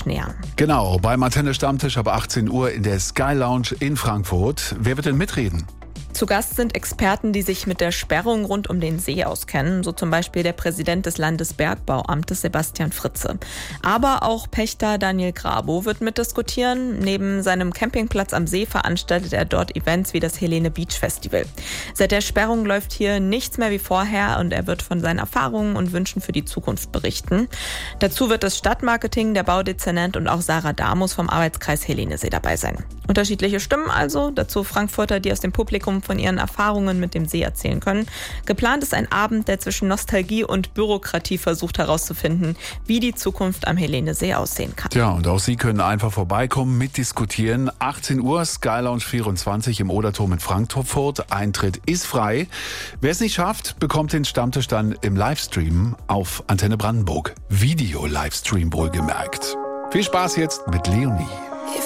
nähern. Genau, beim Antenne Stammtisch ab 18 Uhr in der Sky Lounge in Frankfurt. Wer wird denn mitreden? Zu Gast sind Experten, die sich mit der Sperrung rund um den See auskennen, so zum Beispiel der Präsident des Landesbergbauamtes Sebastian Fritze. Aber auch Pächter Daniel Grabo wird mitdiskutieren. Neben seinem Campingplatz am See veranstaltet er dort Events wie das Helene Beach Festival. Seit der Sperrung läuft hier nichts mehr wie vorher und er wird von seinen Erfahrungen und Wünschen für die Zukunft berichten. Dazu wird das Stadtmarketing, der Baudezernent und auch Sarah Damus vom Arbeitskreis Helenesee dabei sein. Unterschiedliche Stimmen also, dazu Frankfurter, die aus dem Publikum von ihren Erfahrungen mit dem See erzählen können. Geplant ist ein Abend, der zwischen Nostalgie und Bürokratie versucht herauszufinden, wie die Zukunft am Helenesee aussehen kann. Ja, und auch Sie können einfach vorbeikommen, mitdiskutieren. 18 Uhr, Sky Lounge 24 im Oderturm in Frankfurt. Eintritt ist frei. Wer es nicht schafft, bekommt den Stammtisch dann im Livestream auf Antenne Brandenburg. Video-Livestream wohlgemerkt. Viel Spaß jetzt mit Leonie.